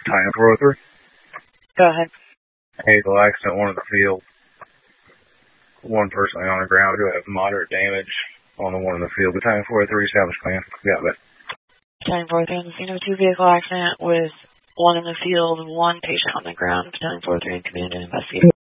Battalion 403. Go ahead. Vehicle accident, one in the field. One person on the ground who have moderate damage on the one in the field. Battalion 403, establish plan. Got that. Battalion 403 on the scene of a two-vehicle accident with one in the field, one patient on the ground. Battalion 403 in command and investigate.